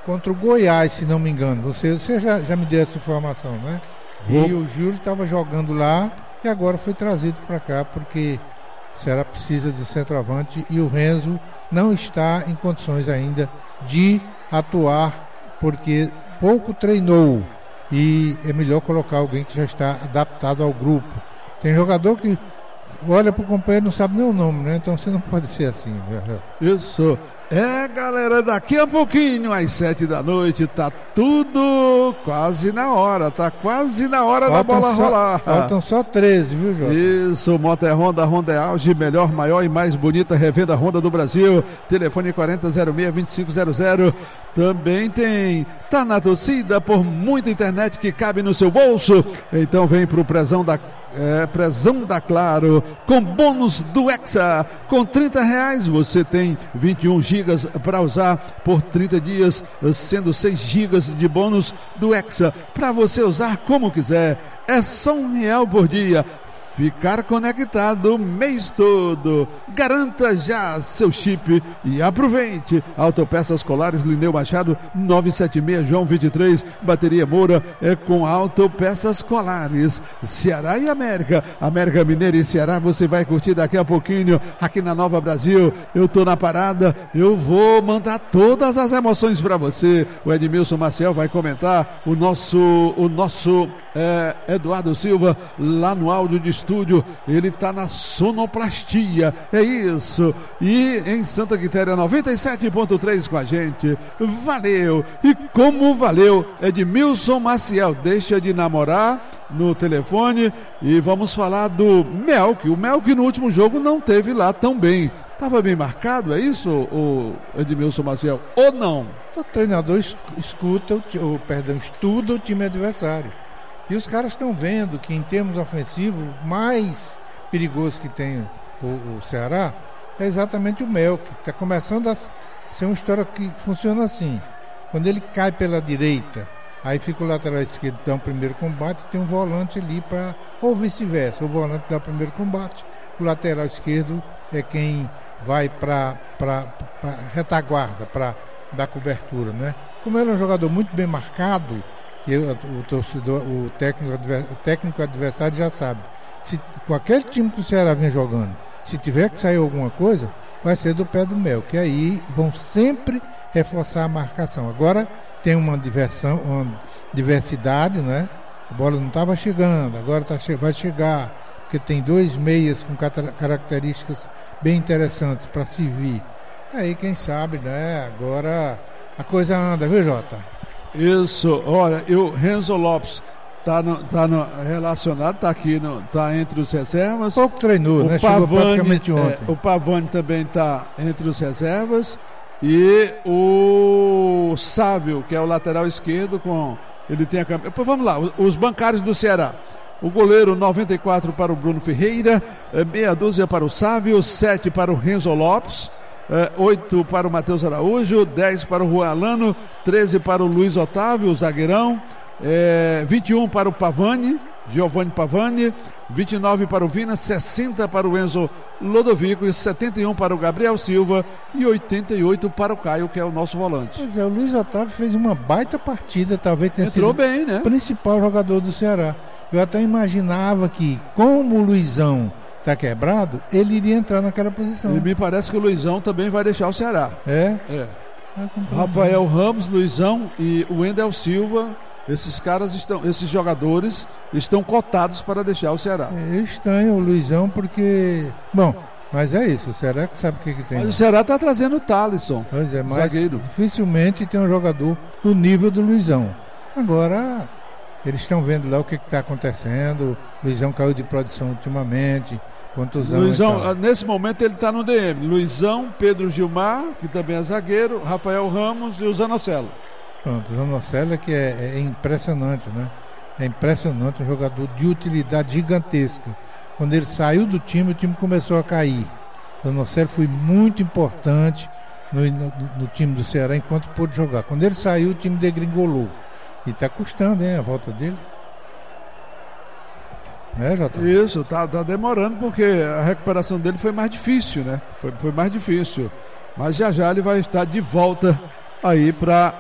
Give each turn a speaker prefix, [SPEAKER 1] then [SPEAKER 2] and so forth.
[SPEAKER 1] contra o Goiás, se não me engano. Você já me deu essa informação, né? E o Júlio estava jogando lá e agora foi trazido para cá porque o Ceará precisa de centroavante e o Renzo não está em condições ainda de atuar porque pouco treinou e é melhor colocar alguém que já está adaptado ao grupo. Tem jogador que olha pro companheiro e não sabe nem o nome, né? Então você não pode ser assim, né?
[SPEAKER 2] Isso. Galera, daqui a pouquinho, às 7 da noite, tá tudo quase na hora, da bola rolar.
[SPEAKER 1] Faltam só 13, viu, Jota?
[SPEAKER 2] Isso, Moto é Honda, Honda é auge, melhor, maior e mais bonita revenda Honda do Brasil. Telefone 4006-2500. Também tá na torcida por muita internet que cabe no seu bolso. Então vem pro Prezão da Claro, com bônus do Hexa. Com R$30 você tem 21 gigas para usar por 30 dias, sendo 6 gigas de bônus do Hexa para você usar como quiser. É só R$1 por dia. Ficar conectado o mês todo. Garanta já seu chip e aproveite. Autopeças Colares, Lineu Machado, 976, João 23, Bateria Moura, com Autopeças Colares. Ceará e América Mineira e Ceará, você vai curtir daqui a pouquinho aqui na Nova Brasil. Eu tô na parada, eu vou mandar todas as emoções para você. O Edmilson Maciel vai comentar, o nosso Eduardo Silva lá no áudio de estúdio, ele tá na sonoplastia, é isso. E em Santa Quitéria 97.3 com a gente. Valeu! E como valeu, Edmilson Maciel, deixa de namorar no telefone e vamos falar do Melk. O Melk no último jogo não teve lá tão bem. Estava bem marcado, é isso, o Edmilson Maciel? Ou não?
[SPEAKER 1] O treinador estuda o time adversário. E os caras estão vendo que em termos ofensivos, o mais perigoso que tem o Ceará é exatamente o Melk. Está começando a ser uma história que funciona assim. Quando ele cai pela direita, aí fica o lateral esquerdo dá o primeiro combate, tem um volante ali para, ou vice-versa, o volante dá o primeiro combate, o lateral esquerdo é quem vai para retaguarda, para dar cobertura, né? Como ele é um jogador muito bem marcado, e o torcedor, o técnico adversário já sabe. Se com aquele time que o Ceará vem jogando, se tiver que sair alguma coisa, vai ser do pé do Mel, que aí vão sempre reforçar a marcação. Agora tem uma diversidade, né? A bola não estava chegando, agora vai chegar, porque tem dois meias com características bem interessantes para se vir. Aí quem sabe, né? Agora a coisa anda, viu, Jota?
[SPEAKER 2] Isso, olha, o Renzo Lopes tá relacionado, tá entre os reservas.
[SPEAKER 1] Pouco treinou, né? Chegou praticamente ontem.
[SPEAKER 2] O Pavani também tá entre os reservas. E o Sávio, que é o lateral esquerdo, ele tem a câmera. Vamos lá, os bancários do Ceará. O goleiro 94 para o Bruno Ferreira, meia dúzia para o Sávio, 7 para o Renzo Lopes. 8 para o Matheus Araújo, 10 para o Juan Alano, 13 para o Luiz Otávio, o zagueirão, 21 para o Pavani, Giovanni Pavani, 29 para o Vina, 60 para o Enzo Lodovico, 71 para o Gabriel Silva e 88 para o Caio, que é o nosso volante.
[SPEAKER 1] Pois é, o Luiz Otávio fez uma baita partida, talvez tenha sido
[SPEAKER 2] bem, né?
[SPEAKER 1] O principal jogador do Ceará. Eu até imaginava que, como o Luizão está quebrado, ele iria entrar naquela posição.
[SPEAKER 2] E me parece que o Luizão também vai deixar o Ceará.
[SPEAKER 1] É?
[SPEAKER 2] Rafael Ramos, Luizão e o Wendel Silva, esses jogadores estão cotados para deixar o Ceará.
[SPEAKER 1] É estranho o Luizão porque, bom, mas é isso, o Ceará que sabe o que tem.
[SPEAKER 2] Mas o Ceará está trazendo o Thalisson.
[SPEAKER 1] Pois é, mas dificilmente tem um jogador do nível do Luizão. Agora eles estão vendo lá o que está acontecendo. O Luizão caiu de produção ultimamente.
[SPEAKER 2] Luizão, nesse momento ele está no DM. Luizão, Pedro Gilmar, que também é zagueiro, Rafael Ramos e o Zanocelo.
[SPEAKER 1] Pronto, o Zanocelo é que é impressionante, né? É impressionante, um jogador de utilidade gigantesca. Quando ele saiu do time, o time começou a cair. O Zanocelo foi muito importante no time do Ceará enquanto pôde jogar. Quando ele saiu, o time degringolou. E está custando, hein, a volta dele. Jota?
[SPEAKER 2] Isso, tá demorando porque a recuperação dele foi mais difícil, né? Foi mais difícil. Mas já ele vai estar de volta aí para